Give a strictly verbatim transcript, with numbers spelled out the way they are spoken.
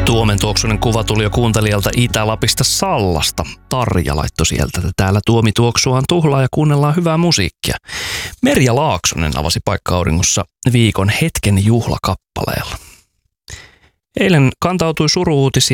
Tuomen tuoksunen kuva tuli jo kuuntelijalta Itä-Lapista Sallasta. Tarja laittoi sieltä, että täällä Tuomi tuoksuaan tuhlaa ja kuunnellaan hyvää musiikkia. Merja Laaksonen avasi Paikka-auringossa viikon hetken juhlakappaleella. Eilen kantautui suru-uutisia